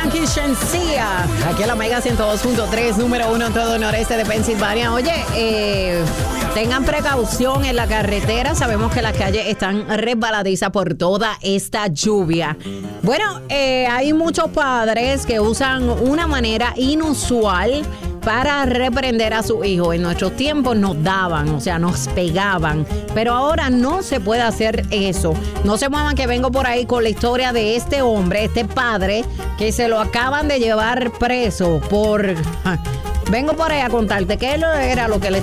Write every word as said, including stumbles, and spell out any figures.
Yankee Shensia. Aquí en la Mega ciento dos punto tres, número uno en todo el noreste de Pensilvania. Oye, eh, tengan precaución en la carretera. Sabemos que las calles están resbaladizas por toda esta lluvia. Bueno, eh, hay muchos padres que usan una manera inusual para reprender a su hijo. En nuestros tiempos nos daban, o sea, nos pegaban, pero ahora no se puede hacer eso. No se muevan que vengo por ahí con la historia de este hombre, este padre, que se lo acaban de llevar preso por... Vengo por ahí a contarte qué era lo que le